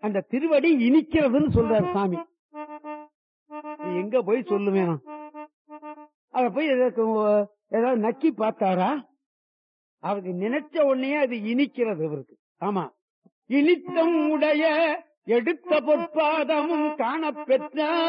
அந்த திருவடி இனிக்கிறதுன்னு சொல்றாரு சாமி. எங்க போய் சொல்லுவேன், அத போய் ஏதாவது நக்கி பார்த்தாரா? அவருக்கு நினைச்ச உடனே அது இனிக்கிறது அவருக்கு. ஆமா, இனித்தம் உடைய எடுத்த பொற்பாதமும் காணப்பெற்ற